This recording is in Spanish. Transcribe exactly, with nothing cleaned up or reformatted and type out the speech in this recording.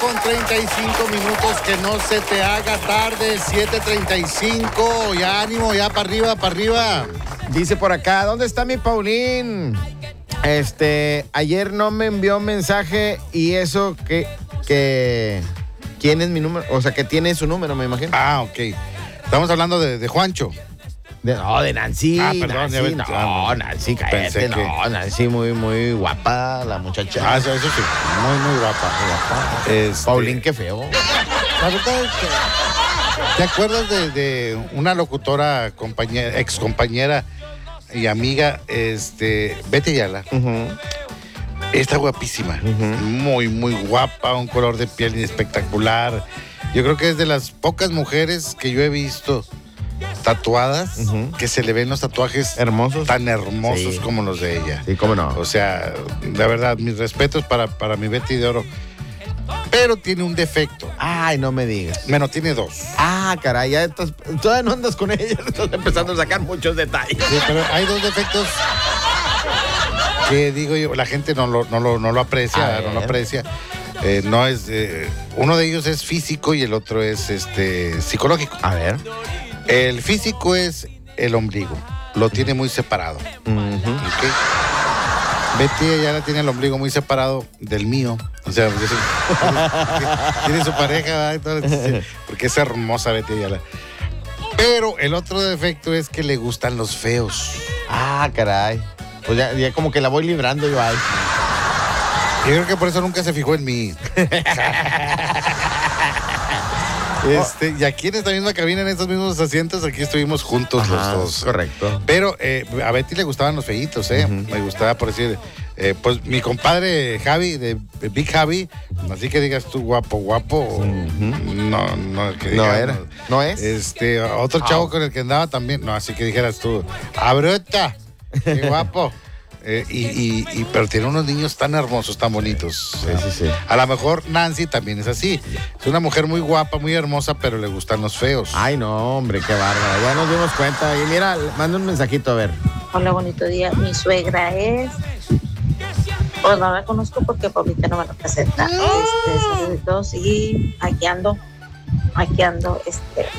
con treinta y cinco minutos, que no se te haga tarde, siete treinta y cinco, ya ánimo, ya para arriba, para arriba. Dice por acá, ¿dónde está mi Paulín? Este, ayer no me envió mensaje y eso que, que, ¿quién es mi número? O sea, que tiene su número, me imagino. Ah, ok. Estamos hablando de, de Juancho. De, no, de Nancy. Ah, perdón, Nancy, ya ves, no, ah, Nancy, pensé cállate, que- no, Nancy, muy, muy guapa, la muchacha. Ah, eso, eso sí, muy, muy guapa. Muy guapa. Este, Paulín, qué feo. La verdad es que, ¿te acuerdas de, de una locutora, compañera, ex compañera y amiga, este, Betty Ayala? Uh-huh. Está guapísima, Uh-huh. muy, muy guapa, un color de piel espectacular. Yo creo que es de las pocas mujeres que yo he visto tatuadas, Uh-huh. que se le ven los tatuajes Hermosos. tan hermosos Sí. como los de ella. Sí, cómo no. O sea, de verdad, mis respetos para, para mi Betty de Oro. Pero tiene un defecto. Ay, no me digas. Bueno, tiene dos. Ah, caray, ya estás, todavía no andas con ella, estás empezando a sacar muchos detalles. Sí, pero hay dos defectos que digo yo, la gente no lo, no lo, no lo A aprecia, ver. no lo aprecia. Eh, no es, eh, uno de ellos es físico y el otro es este psicológico. A ver. El físico es el ombligo, lo tiene muy separado. Uh-huh. ¿Ok? Betty ya tiene el ombligo muy separado del mío. O sea, yo soy- tiene su pareja, ¿verdad? Y todo, entonces, porque es hermosa Betty Ayala. Pero el otro defecto es que le gustan los feos. Ah, caray. Pues ya, ya como que la voy librando yo ahí. Yo creo que por eso nunca se fijó en mí. Este, y aquí en esta misma cabina, en estos mismos asientos, aquí estuvimos juntos Ajá, los dos. correcto. Pero eh, a Betty le gustaban los feitos, ¿eh? Ujú. Me gustaba, por decir, eh, pues mi compadre Javi, de Big Javi, así que digas tú guapo, guapo, Ujú. no, no, que No digas, era. ¿No es? Este, otro chavo Ah. con el que andaba también, no, así que dijeras tú, ¡abruta! ¡Qué guapo! Eh, y, y, y- pero tiene unos niños tan hermosos, tan bonitos. Sí, sí, sí. A lo mejor Nancy también es así. Es una mujer muy guapa, muy hermosa, pero le gustan los feos. Ay, no, hombre, qué bárbara. Ya nos dimos cuenta. Y mira, manda un mensajito, a ver. Hola, bonito día. Mi suegra es. Pues no la conozco porque Paulita no me la presenta. Este, saluditos y aquí ando. Aquí ando, este.